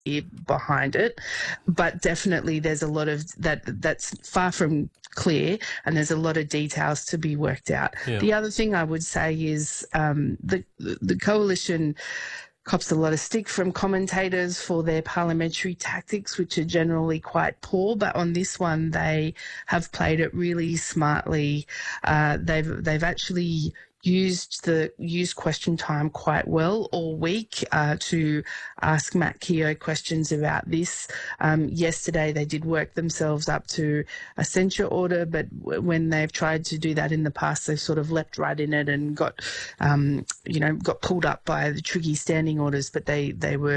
behind it, but definitely there's a lot of that's far from clear, and there's a lot of details to be worked out. Yeah. The other thing I would say is the coalition cops a lot of stick from commentators for their parliamentary tactics, which are generally quite poor. But on this one, they have played it really smartly. They've actually used question time quite well all week to ask Matt Keogh questions about this. Yesterday they did work themselves up to a censure order, but when they've tried to do that in the past, they've sort of leapt right in it and got pulled up by the tricky standing orders. But they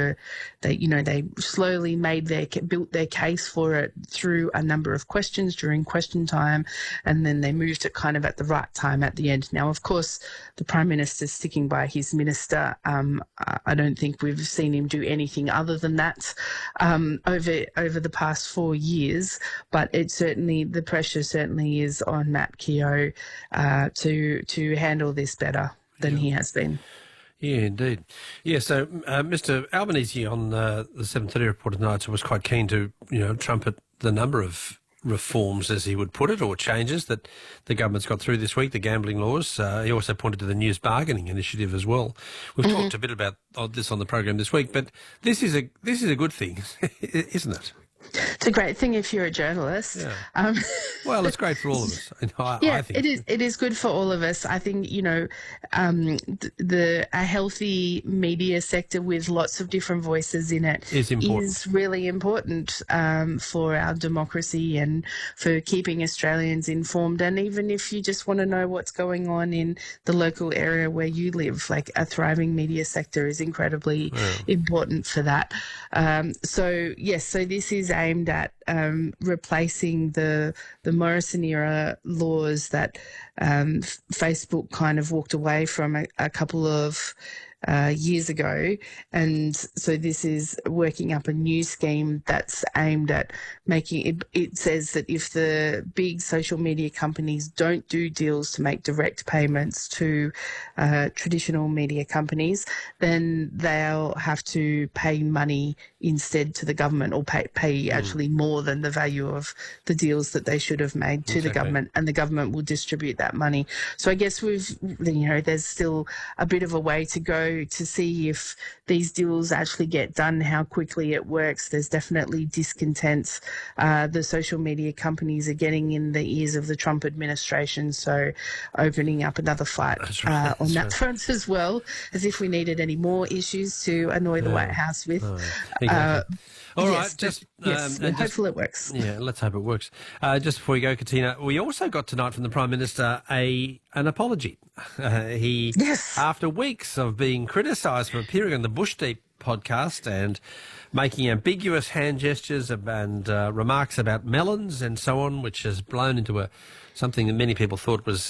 slowly built their case for it through a number of questions during question time, and then they moved it kind of at the right time at the end. Now, of course, the Prime Minister's sticking by his minister. I don't think we've seen him do anything other than that over the past 4 years, but the pressure certainly is on Matt Keogh to handle this better than he has been. Yeah, indeed. Yeah, so Mr Albanese on the 7:30 report tonight was quite keen to, trumpet the number of reforms, as he would put it, or changes that the government's got through this week, the gambling laws. He also pointed to the news bargaining initiative as well. We've talked a bit about this on the program this week, but this is a good thing, isn't it? It's a great thing if you're a journalist. Yeah. Well, it's great for all of us. I think it is good for all of us. I think a healthy media sector with lots of different voices in it is really important for our democracy and for keeping Australians informed. And even if you just want to know what's going on in the local area where you live, like a thriving media sector is incredibly important for that. So this is aimed at replacing the Morrison era laws that Facebook kind of walked away from a couple of years ago. And so this is working up a new scheme that's aimed at making it says that if the big social media companies don't do deals to make direct payments to traditional media companies, then they'll have to pay money instead to the government, or pay actually more than the value of the deals that they should have made to the government, and the government will distribute that money. So I guess there's still a bit of a way to go to see if these deals actually get done, how quickly it works. There's definitely discontent. The social media companies are getting in the ears of the Trump administration, so opening up another fight on that front as well, as if we needed any more issues to annoy the White House with. All right, hopefully it works. Yeah, let's hope it works. Just before we go, Katina, we also got tonight from the Prime Minister an apology. After weeks of being criticised for appearing on the Bush Deep podcast and making ambiguous hand gestures and remarks about melons and so on, which has blown into something that many people thought was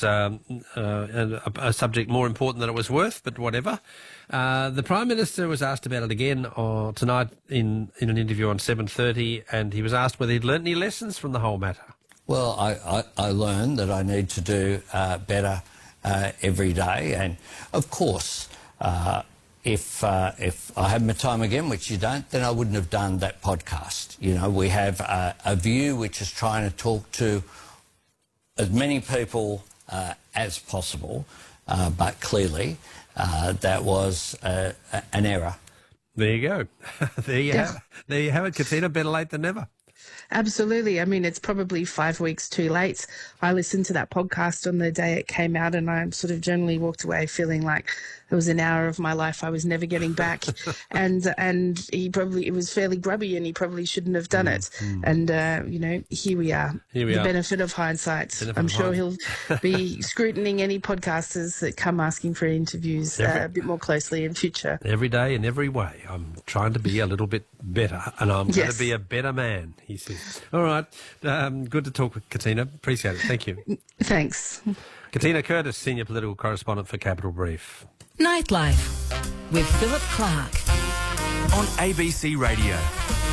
a subject more important than it was worth, but whatever. The Prime Minister was asked about it again tonight in an interview on 7:30, and he was asked whether he'd learnt any lessons from the whole matter. Well, I learned that I need to do better every day, and of course, if I had my time again, which you don't, then I wouldn't have done that podcast. We have a view which is trying to talk to as many people as possible, but clearly that was an error. There you go. There you have it, Katina. Better late than never. Absolutely. I mean, it's probably 5 weeks too late. I listened to that podcast on the day it came out, and I sort of generally walked away feeling like it was an hour of my life I was never getting back. and it was fairly grubby, and he probably shouldn't have done it. And, here we are. The benefit of hindsight. I'm sure he'll be scrutining any podcasters that come asking for interviews a bit more closely in future. Every day in every way. I'm trying to be a little bit better, and I'm going to be a better man, he says. All right. Good to talk with Katina. Appreciate it. Thank you. Thanks. Katina Curtis, Senior Political Correspondent for Capital Brief. Nightlife with Philip Clark on ABC Radio.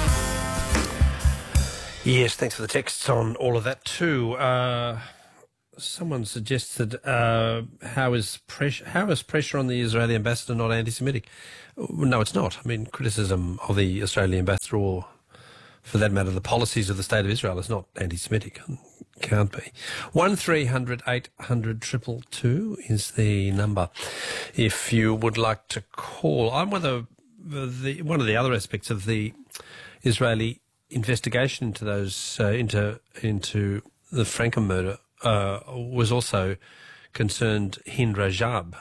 Yes, thanks for the texts on all of that too. someone suggested, how is pressure on the Israeli ambassador not anti-Semitic? No, it's not. I mean, criticism of the Australian ambassador, or for that matter, the policies of the State of Israel, is not anti-Semitic. Can't be. 1300 800 222 is the number if you would like to call. I'm one of the other aspects of the Israeli investigation into those into the Franken murder was also concerned Hind Rajab,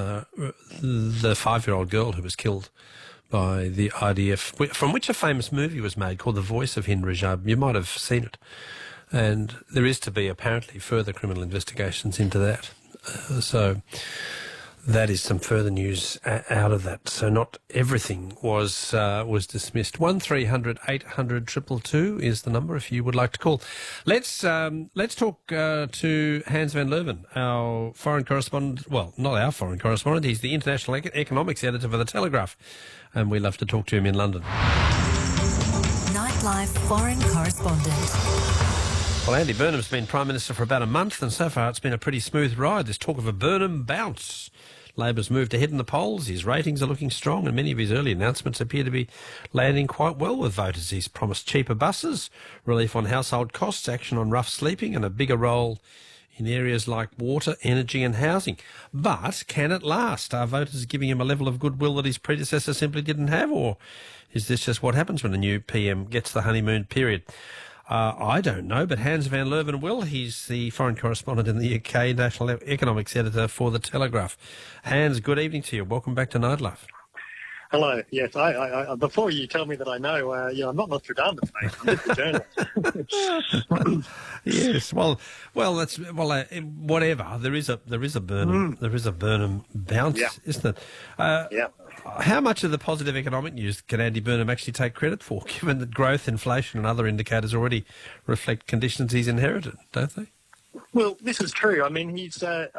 the 5-year-old girl who was killed by the IDF, from which a famous movie was made called The Voice of Hind Rajab. You might have seen it. And there is to be apparently further criminal investigations into that. So that is some further news out of that. So not everything was dismissed. 1300 800 222 is the number if you would like to call. Let's talk to Hans van Leuven, our foreign correspondent. Well, not our foreign correspondent. He's the international economics editor for The Telegraph, and we love to talk to him in London. Nightlife foreign correspondent. Well, Andy Burnham's been Prime Minister for about a month, and so far it's been a pretty smooth ride. There's talk of a Burnham bounce. Labor's moved ahead in the polls, his ratings are looking strong, and many of his early announcements appear to be landing quite well with voters. He's promised cheaper buses, relief on household costs, action on rough sleeping, and a bigger role in areas like water, energy and housing. But can it last? Are voters giving him a level of goodwill that his predecessor simply didn't have, or is this just what happens when a new PM gets the honeymoon period? I don't know, but Hans van Leuven will. He's the foreign correspondent in the UK, national economics editor for The Telegraph. Hans, good evening to you. Welcome back to Nightlife. Hello. Yes, I before you tell me that I know, I'm not Nostradamus, mate. I'm just a journalist. Yes. Well, that's whatever. There is a Burnham. There is a Burnham bounce, isn't it? Yeah. How much of the positive economic news can Andy Burnham actually take credit for, given that growth, inflation and other indicators already reflect conditions he's inherited, don't they? Well, this is true. I mean, he's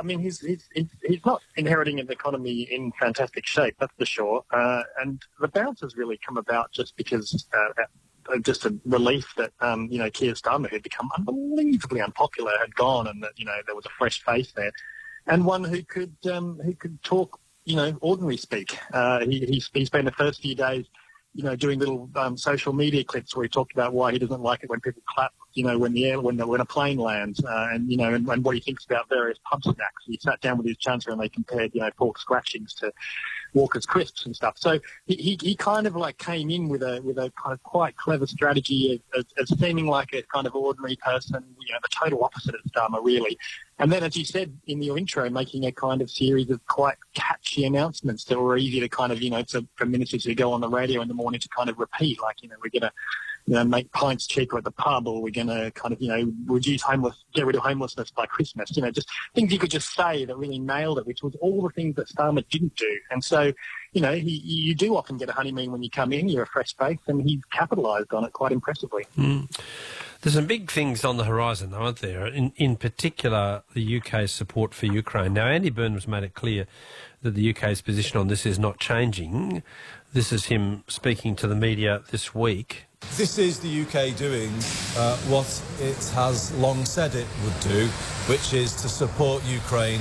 not inheriting an economy in fantastic shape, that's for sure. And the bounce has really come about just because just a relief that Keir Starmer, who'd become unbelievably unpopular, had gone, and that there was a fresh face there, and one who could talk ordinary speak. He spent the first few days, doing little social media clips where he talked about why he doesn't like it when people clap, when a plane lands, and what he thinks about various pub snacks. He sat down with his chancellor and they compared, pork scratchings to Walker's crisps and stuff. So he kind of like came in with a kind of quite clever strategy of seeming like a kind of ordinary person, the total opposite of Starmer, really. And then, as you said in your intro, making a kind of series of quite catchy announcements that were easy to kind of, for ministers who go on the radio in the morning to kind of repeat, like, we're going to, make pints cheaper at the pub, or we're going to kind of, get rid of homelessness by Christmas. Just things you could just say that really nailed it, which was all the things that Starmer didn't do. And so, you do often get a honeymoon when you come in, you're a fresh face, and he's capitalised on it quite impressively. There's some big things on the horizon, aren't there? In particular, the UK's support for Ukraine. Now, Andy Burnham's made it clear that the UK's position on this is not changing. This is him speaking to the media this week. This is the UK doing what it has long said it would do, which is to support Ukraine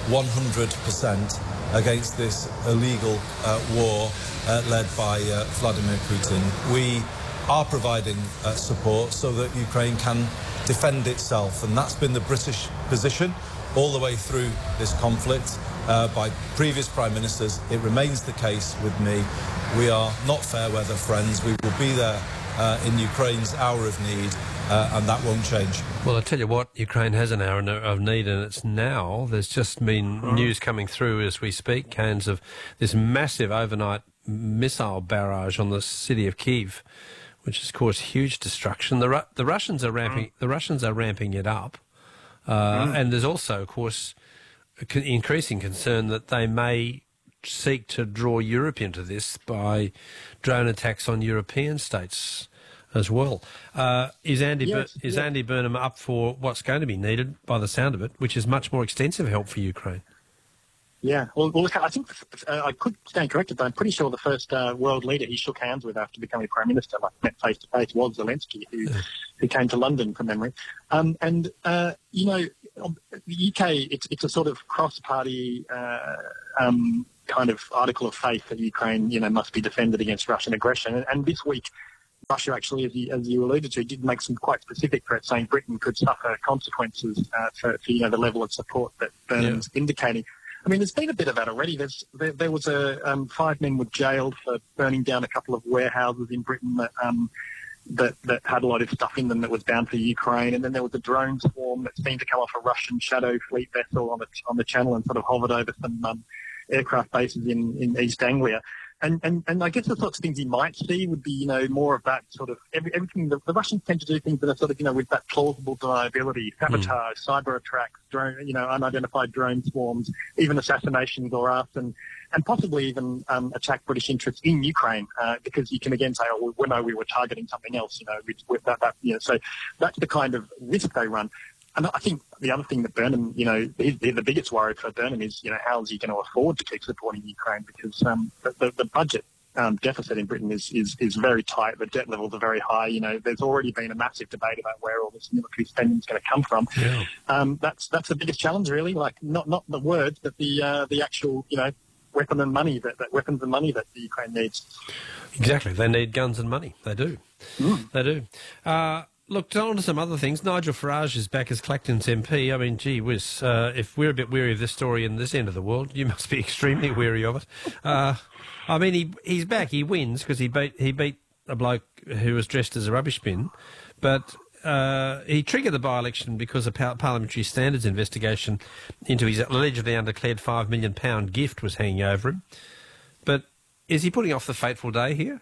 100% against this illegal war led by Vladimir Putin. We are providing support so that Ukraine can defend itself, and that's been the British position all the way through this conflict by previous Prime Ministers. It remains the case with me. We are not fair weather friends. We will be there in Ukraine's hour of need, and that won't change. Well, I tell you what, Ukraine has an hour of need, and it's now. There's just been news coming through as we speak, Hans, of this massive overnight missile barrage on the city of Kyiv, which has caused huge destruction. The Russians are ramping it up, and there's also, of course, increasing concern that they may seek to draw Europe into this by drone attacks on European states as well. Is Andy Burnham up for what's going to be needed, by the sound of it, which is much more extensive help for Ukraine? Yeah. Well, look, I think I could stand corrected, but I'm pretty sure the first world leader he shook hands with after becoming Prime Minister, like met face to face, was Zelensky, who came to London from memory. And you know, the UK, it's a sort of cross-party kind of article of faith that Ukraine, you know, must be defended against Russian aggression. And this week, Russia actually, as you alluded to, did make some quite specific threats, saying Britain could suffer consequences for you know, the level of support that Burnham's indicating. I mean, there's been a bit of that already. There was 5 men were jailed for burning down a couple of warehouses in Britain that had a lot of stuff in them that was bound for Ukraine. And then there was a drone swarm that seemed to come off a Russian Shadow Fleet vessel on the channel and sort of hovered over some aircraft bases in East Anglia. And I guess the sorts of things you might see would be, you know, more of that sort of everything. The Russians tend to do things that are sort of, you know, with that plausible deniability, sabotage, cyber attacks, drone, you know, unidentified drone swarms, even assassinations or arson, and possibly even attack British interests in Ukraine, because you can again say, oh, we were targeting something else, you know, with that, you know, so that's the kind of risk they run. And I think the other thing that Burnham, you know, the biggest worry for Burnham is, you know, how is he going to afford to keep supporting Ukraine? Because the budget deficit in Britain is very tight. The debt levels are very high. You know, there's already been a massive debate about where all this military spending is going to come from. Yeah. That's the biggest challenge, really. Like not the words, but the actual, you know, weapons and money that the Ukraine needs. Exactly, they need guns and money. They do. They do. Look, on to some other things. Nigel Farage is back as Clacton's MP. I mean, gee whiz, if we're a bit weary of this story in this end of the world, you must be extremely weary of it. I mean, he's back. He wins because he beat a bloke who was dressed as a rubbish bin, but he triggered the by-election because a parliamentary standards investigation into his allegedly undeclared £5 million gift was hanging over him. But is he putting off the fateful day here?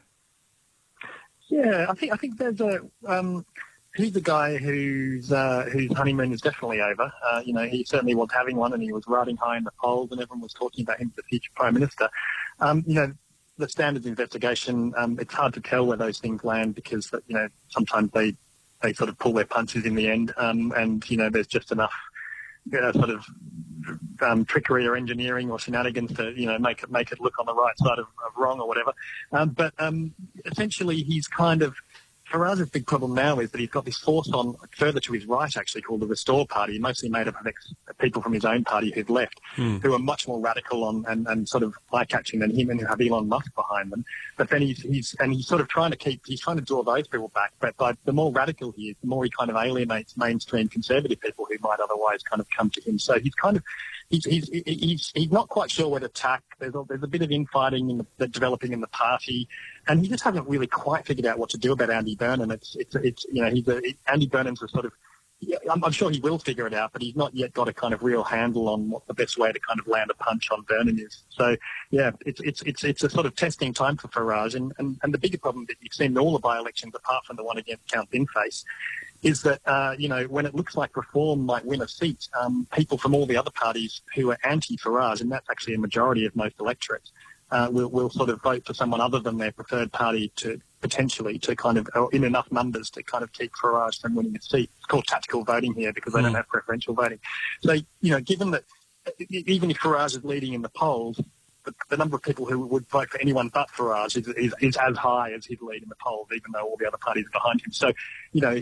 Yeah, I think there's he's the guy whose honeymoon is definitely over. You know, he certainly was having one, and he was riding high in the polls, and everyone was talking about him as the future Prime Minister. You know, the standards investigation, it's hard to tell where those things land because, you know, sometimes they sort of pull their punches in the end, and, you know, there's just enough sort of trickery or engineering or shenanigans to, you know, make it look on the right side of wrong or whatever. But essentially he's kind of, Farage's big problem now is that he's got this force on further to his right, actually, called the Restore Party, mostly made up of people from his own party who've left, who are much more radical and sort of eye-catching than him and who have Elon Musk behind them. But then he's sort of trying to draw those people back. But by the more radical he is, the more he kind of alienates mainstream conservative people who might otherwise kind of come to him. So he's kind of he's not quite sure where to tack. There's a bit of infighting developing in the party, and he just hasn't really quite figured out what to do about Andy Burnham. It's you know, Andy Burnham's a sort of, I'm sure he will figure it out, but he's not yet got a kind of real handle on what the best way to kind of land a punch on Burnham is. So yeah, it's a sort of testing time for Farage, and the bigger problem that you've seen in all the by-elections, apart from the one against Count Binface, is that, you know, when it looks like Reform might win a seat, people from all the other parties who are anti-Farage, and that's actually a majority of most electorates, will sort of vote for someone other than their preferred party to potentially to kind of, or in enough numbers to kind of keep Farage from winning a seat. It's called tactical voting here because they don't have preferential voting. So, you know, given that even if Farage is leading in the polls, the number of people who would vote for anyone but Farage is as high as his lead in the polls, even though all the other parties are behind him. So, you know,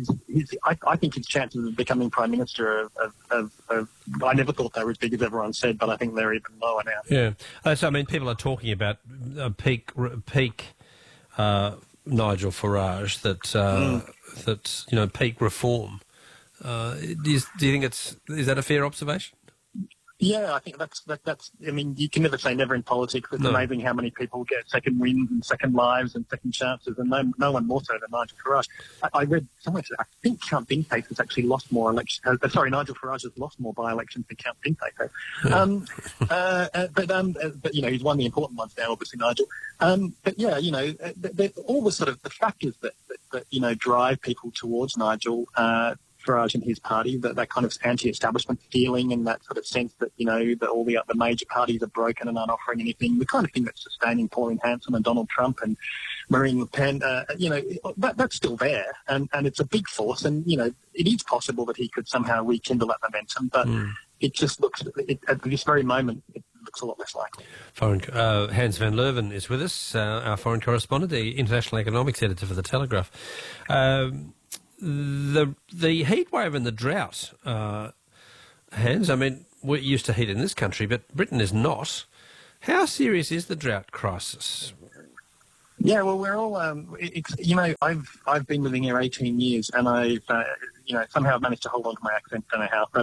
I think his chances of becoming Prime Minister I never thought they were as big as everyone said, but I think they're even lower now. Yeah. So, I mean, people are talking about peak Nigel Farage, that you know, peak Reform. Do you think is that a fair observation? Yeah, I think that's. I mean, you can never say never in politics. It's amazing how many people get second wins and second lives and second chances, and no one more so than Nigel Farage. I read somewhere, I think Count Binface has actually lost more elections. Nigel Farage has lost more by-elections than Count Binface. But you know, he's won the important ones now, obviously, Nigel. But yeah, you know, all the sort of the factors that you know drive people towards Nigel. Farage and his party, that kind of anti-establishment feeling and that sort of sense that, you know, that all the major parties are broken and aren't offering anything, the kind of thing that's sustaining Pauline Hanson and Donald Trump and Marine Le Pen, you know, that's still there. And it's a big force. And, you know, it is possible that he could somehow rekindle that momentum. But it just looks, at this very moment, looks a lot less likely. Hans van Leuven is with us, our foreign correspondent, the international economics editor for The Telegraph. The heat wave and the drought, Hans, I mean, we're used to heat in this country, but Britain is not. How serious is the drought crisis? Yeah, well, we're all, I've been living here 18 years, and I've, somehow I've managed to hold on to my accent, don't know how, but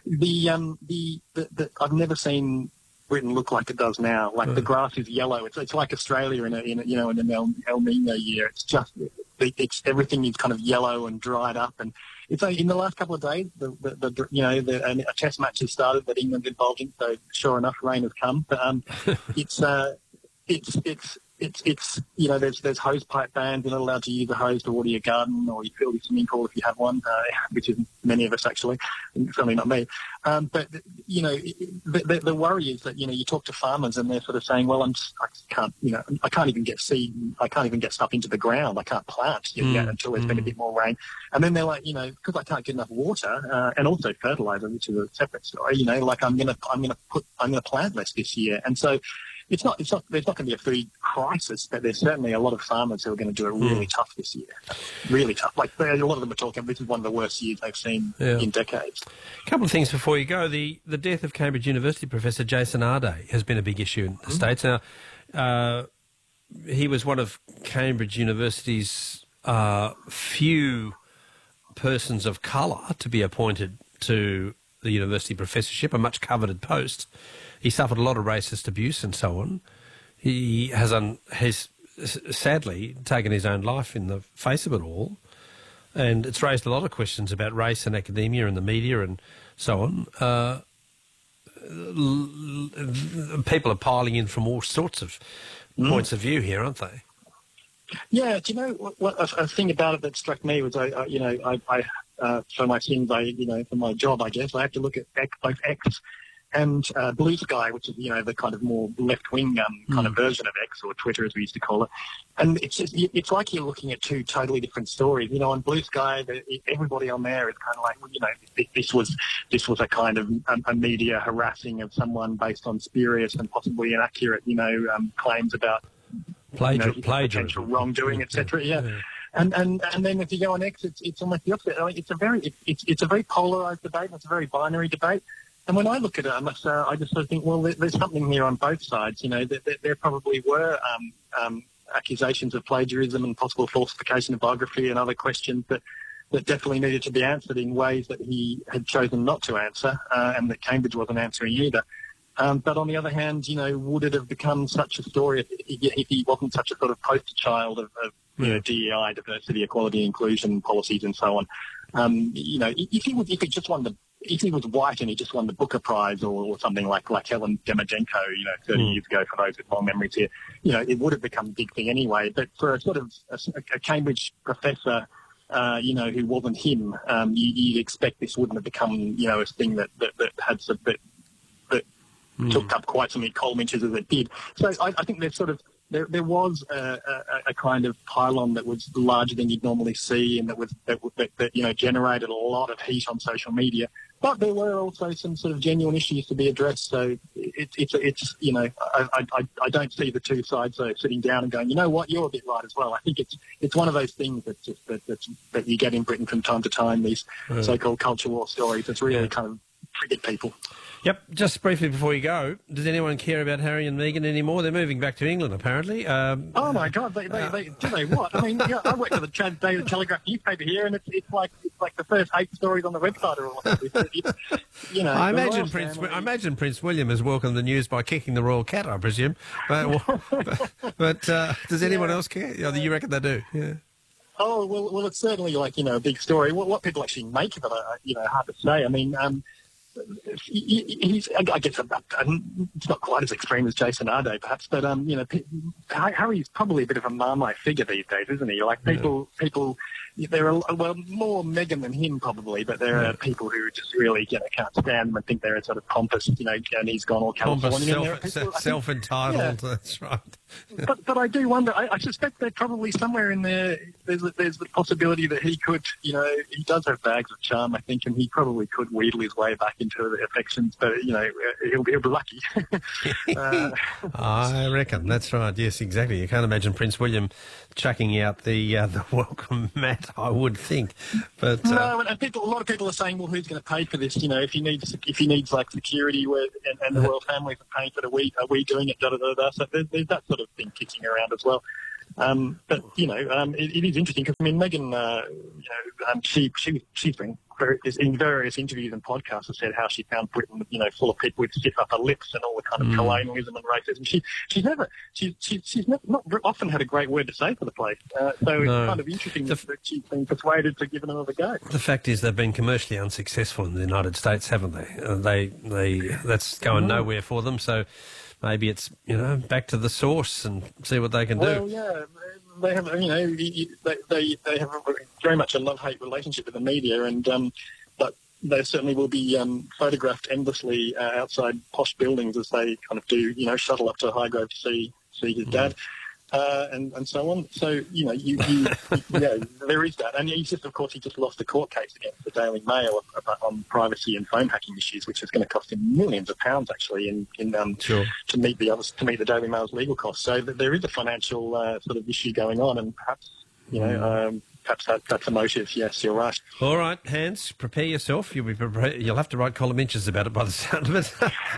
I've never seen Britain look like it does now. Like the grass is yellow. It's like Australia in an El Nino year. It's just everything is kind of yellow and dried up, and it's in the last couple of days a test match has started that England's involved in. So sure enough, rain has come, but there's hose pipe bans. You're not allowed to use a hose to water your garden or you fill your swimming pool if you have one, which is many of us actually, certainly not me. But the worry is that you talk to farmers and they're sort of saying, well, I can't even get seed, I can't even get stuff into the ground, I can't plant yet until there's been a bit more rain. And then they're like, because I can't get enough water and also fertilizer, which is a separate story. I'm gonna plant less this year, and so. There's not going to be a food crisis, but there's certainly a lot of farmers who are going to do it really tough this year. Really tough. Like a lot of them are talking, this is one of the worst years they've seen in decades. A couple of things before you go. The death of Cambridge University professor Jason Arday has been a big issue in the States. Now, he was one of Cambridge University's few persons of colour to be appointed to the university professorship, a much coveted post. He suffered a lot of racist abuse and so on. He has sadly taken his own life in the face of it all, and it's raised a lot of questions about race and academia and the media and so on. People are piling in from all sorts of points of view here, aren't they? Yeah, do you know what a thing about it that struck me was I for my sins, for my job, I guess I have to look at both X and Blue Sky, which is the kind of more left-wing kind of version of X, or Twitter as we used to call it. And it's like you're looking at two totally different stories. On Blue Sky, everybody on there is kind of like, this was a kind of a media harassing of someone based on spurious and possibly inaccurate claims about potential wrongdoing, etc. Yeah. And then if you go on X, it's almost the opposite. It's a very polarised debate. It's a very binary debate. And when I look at it, I just sort of think, well, there's something here on both sides. There probably were accusations of plagiarism and possible falsification of biography and other questions that definitely needed to be answered in ways that he had chosen not to answer, and that Cambridge wasn't answering either. But on the other hand, would it have become such a story if he wasn't such a sort of poster child of DEI, diversity, equality, inclusion policies, and so on? If he was white and he just won the Booker Prize or something like Helen Demidjenko, 30 years ago, for those with long memories here, it would have become a big thing anyway. But for a sort of a Cambridge professor, who wasn't him, you'd expect this wouldn't have become, a thing that had some that took up quite so many column inches as it did. So I think there's sort of there was a kind of pylon that was larger than you'd normally see, and that generated a lot of heat on social media. But there were also some sort of genuine issues to be addressed. So I don't see the two sides sitting down and going, you know what, you're a bit right as well. I think it's one of those things that you get in Britain from time to time, these so-called culture war stories. It's really kind of triggered people. Yep. Just briefly before you go, does anyone care about Harry and Meghan anymore? They're moving back to England, apparently. Oh my God! They do they what? I mean, I work for the Daily Telegraph newspaper here, and it's like the first 8 stories on the website or whatever. I imagine Prince William has welcomed the news by kicking the royal cat, I presume. But does anyone else care? You reckon they do? Yeah. Oh well, it's certainly a big story. What people actually make of it, hard to say. I mean. He's, I guess, it's not quite as extreme as Jason Arday, perhaps, but Harry's probably a bit of a Marmite figure these days, isn't he? Like people, there are more Meghan than him probably, but there are people who just really can't stand them and think they're a sort of pompous, and he's gone all Californian. Self-entitled. Yeah. That's right. but I do wonder. I suspect they're probably somewhere in there. there's the possibility that he could, he does have bags of charm, I think, and he probably could wheedle his way back into the affections, but, he'll be lucky. I reckon, that's right, yes, exactly. You can't imagine Prince William chucking out the welcome mat, I would think. But no, and a lot of people are saying, well, who's going to pay for this? If he needs like security and the royal families are paying for it, are we doing it? So there's that sort of thing kicking around as well. But it is interesting because Meghan, she's been in various interviews and podcasts have said how she found Britain, full of people with stiff upper lips and all the kind of colonialism and racism. She's not often had a great word to say for the place. So it's kind of interesting that she's been persuaded to give it another go. The fact is they've been commercially unsuccessful in the United States, haven't they? That's going nowhere for them. So maybe it's back to the source and see what they can do. Well, yeah. They have, they have very much a love-hate relationship with the media, and but they certainly will be photographed endlessly outside posh buildings as they kind of do, shuttle up to Highgrove to see his dad, and so on. So there is that, and he just lost a court case against the Daily Mail on privacy and phone hacking issues, which is going to cost him millions of pounds actually to meet the Daily Mail's legal costs. So there is a financial sort of issue going on, and perhaps perhaps that's a motive. Yes, you're right. All right, Hans, prepare yourself. You'll have to write column inches about it by the sound of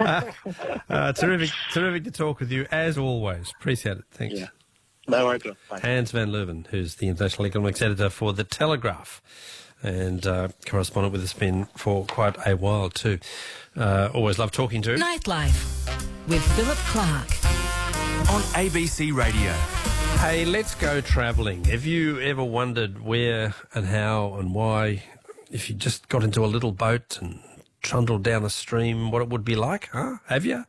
it. Terrific to talk with you as always. Appreciate it. Thanks. Yeah. No worries. Hans van Leuven, who's the International Economics Editor for The Telegraph and correspondent with us been for quite a while too. Always love talking to him. Nightlife with Philip Clark on ABC Radio. Hey, let's go travelling. Have you ever wondered where and how and why, if you just got into a little boat and trundled down a stream, what it would be like, huh? Have you?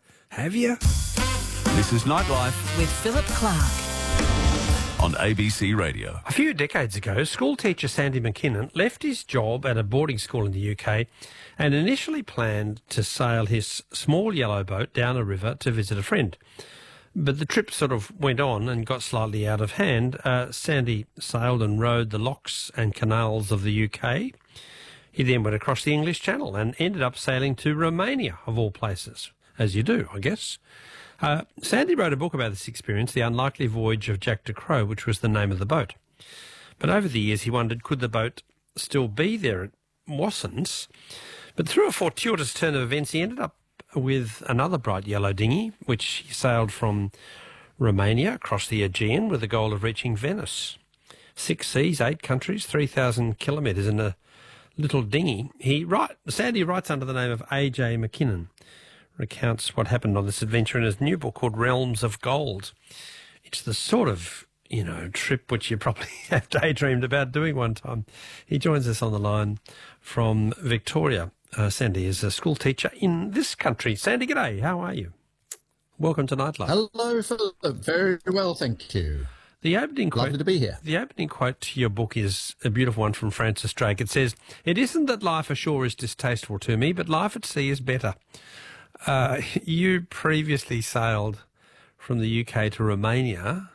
This is Nightlife with Philip Clark on ABC Radio. A few decades ago, school teacher Sandy McKinnon left his job at a boarding school in the UK and initially planned to sail his small yellow boat down a river to visit a friend. But the trip sort of went on and got slightly out of hand. Sandy sailed and rode the locks and canals of the UK. He then went across the English Channel and ended up sailing to Romania, of all places, as you do, I guess. Sandy wrote a book about this experience, The Unlikely Voyage of Jack de Crow, which was the name of the boat. But over the years he wondered, could the boat still be there? It wasn't. But through a fortuitous turn of events, he ended up with another bright yellow dinghy, which he sailed from Romania across the Aegean with the goal of reaching Venice. 6 seas, 8 countries, 3,000 kilometres in a little dinghy. Sandy writes under the name of A.J. McKinnon, recounts what happened on this adventure in his new book called Realms of Gold. It's the sort of, trip which you probably have daydreamed about doing one time. He joins us on the line from Victoria. Sandy is a school teacher in this country. Sandy, g'day. How are you? Welcome to Nightlife. Hello, Philip. Very well, thank you. Lovely to be here. The opening quote to your book is a beautiful one from Francis Drake. It says, "It isn't that life ashore is distasteful to me, but life at sea is better." You previously sailed from the UK to Romania,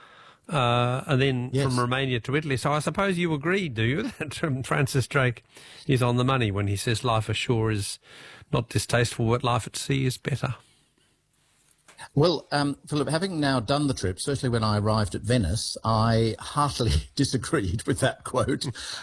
and then from Romania to Italy. So I suppose you agree, do you, that Francis Drake is on the money when he says life ashore is not distasteful, but life at sea is better? Well, Philip, having now done the trip, especially when I arrived at Venice, I heartily disagreed with that quote.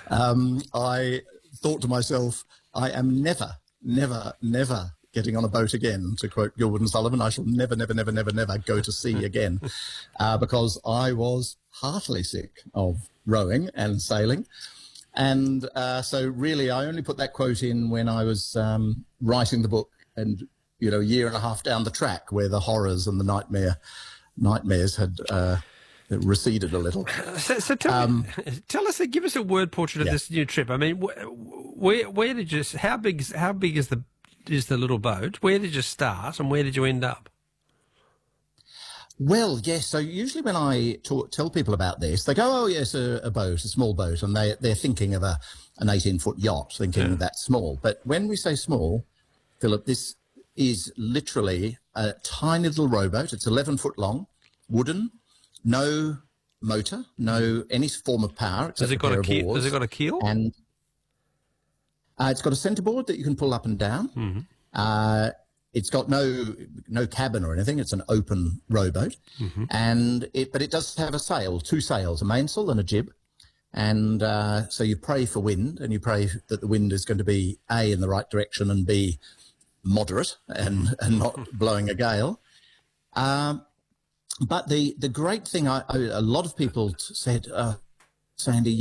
I thought to myself, I am never getting on a boat again, to quote Gilbert and Sullivan. I shall never go to sea again, because I was heartily sick of rowing and sailing. And so really I only put that quote in when I was writing the book and, a year and a half down the track, where the horrors and the nightmares had receded a little. So tell us, give us a word portrait of this new trip. I mean, where did you, how big is the little boat? Where did you start and where did you end up? Well, yes. So usually when I tell people about this, they go, "Oh, yes, a boat, a small boat," and they're thinking of an 18-foot yacht, thinking that's small. But when we say small, Philip, this is literally a tiny little rowboat. It's 11 foot long, wooden, no motor, no any form of power. Has it got a keel? Has it got a keel? And it's got a centreboard that you can pull up and down. Mm-hmm. It's got no cabin or anything. It's an open rowboat, but it does have a sail, 2 sails, a mainsail and a jib. And so you pray for wind, and you pray that the wind is going to be A, in the right direction, and B, moderate and not blowing a gale. But the great thing, a lot of people said, Sandy,